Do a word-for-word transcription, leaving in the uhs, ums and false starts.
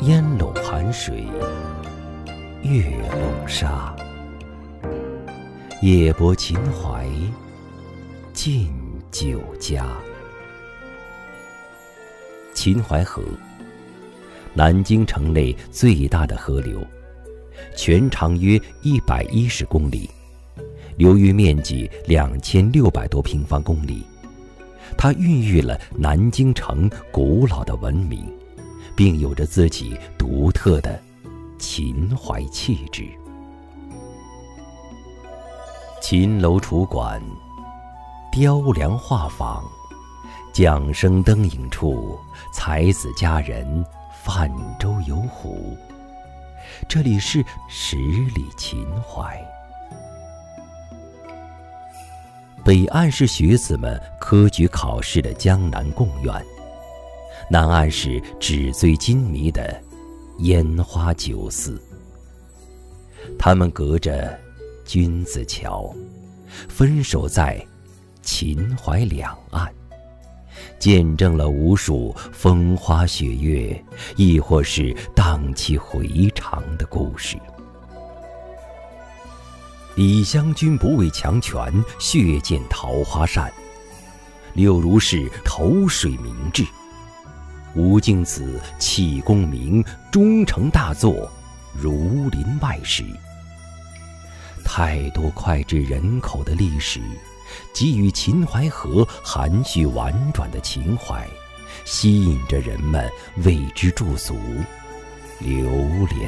烟笼寒水，月笼沙。夜泊秦淮，近酒家。秦淮河，南京城内最大的河流，全长约一百一十公里，流域面积两千六百多平方公里。它孕育了南京城古老的文明，并有着自己独特的秦淮气质。秦楼楚馆，雕梁画舫，桨声灯影处，才子佳人泛舟游湖。这里是十里秦淮。北岸是学子们科举考试的江南贡院，南岸是纸醉金迷的烟花酒肆。他们隔着君子桥，分守在秦淮两岸，见证了无数风花雪月，亦或是荡气回肠的故事。李香君不畏强权，血溅桃花扇；柳如是投水明志，吴敬梓弃功名，终成大作《儒林外史》。太多脍炙人口的历史，给予秦淮河含蓄婉转的情怀，吸引着人们为之驻足流连。